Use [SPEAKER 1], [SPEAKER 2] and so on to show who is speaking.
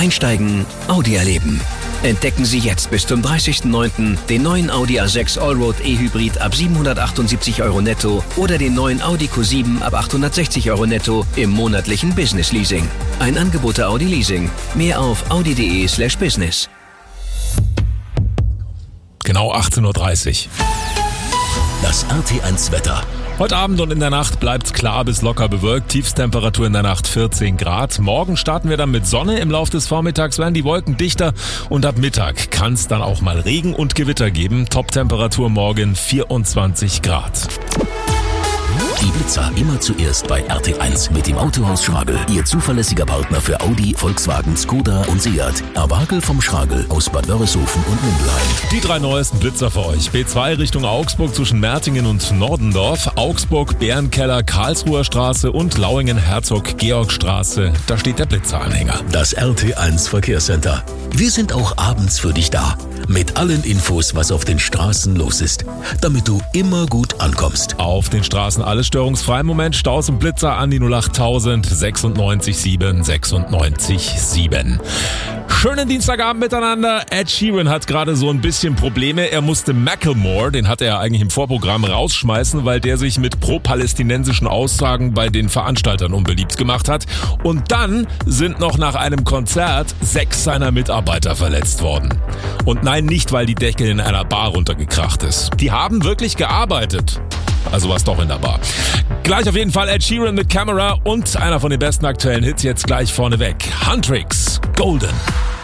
[SPEAKER 1] Einsteigen, Audi erleben. Entdecken Sie jetzt bis zum 30.09. den neuen Audi A6 Allroad E-Hybrid ab 778 € netto oder den neuen Audi Q7 ab 860 € netto im monatlichen Business Leasing. Ein Angebot der Audi Leasing. Mehr auf audi.de/business.
[SPEAKER 2] Genau 18:30 Uhr.
[SPEAKER 3] Das RT1 Wetter.
[SPEAKER 2] Heute Abend und in der Nacht bleibt's klar bis locker bewölkt. Tiefstemperatur in der Nacht 14 Grad. Morgen starten wir dann mit Sonne. Im Laufe des Vormittags werden die Wolken dichter und ab Mittag kann's dann auch mal Regen und Gewitter geben. Toptemperatur morgen 24 Grad.
[SPEAKER 3] Die Blitzer immer zuerst bei RT1 mit dem Autohaus Schragel. Ihr zuverlässiger Partner für Audi, Volkswagen, Skoda und Seat. Erwagel vom Schragel aus Bad Wörishofen und Mindelheim.
[SPEAKER 2] Die 3 neuesten Blitzer für euch. B2 Richtung Augsburg zwischen Mertingen und Nordendorf. Augsburg, Bärenkeller, Karlsruher Straße und Lauingen-Herzog-Georg-Straße. Da steht der Blitzeranhänger.
[SPEAKER 3] Das RT1 Verkehrscenter. Wir sind auch abends für dich da. Mit allen Infos, was auf den Straßen los ist. Damit du immer gut ankommst.
[SPEAKER 2] Auf den Straßen alles störungsfrei. Im Moment Staus und Blitzer an die 08000 96 7 96 7. Schönen Dienstagabend miteinander. Ed Sheeran hat gerade so ein bisschen Probleme. Er musste Macklemore, den hatte er eigentlich im Vorprogramm, rausschmeißen, weil der sich mit pro-palästinensischen Aussagen bei den Veranstaltern unbeliebt gemacht hat. Und dann sind noch nach einem Konzert 6 seiner Mitarbeiter verletzt worden. Und nein, nicht, weil die Decke in einer Bar runtergekracht ist. Die haben wirklich gearbeitet. Also war's doch in der Bar. Gleich auf jeden Fall Ed Sheeran mit Camera und einer von den besten aktuellen Hits jetzt gleich vorneweg. Huntrix, Golden.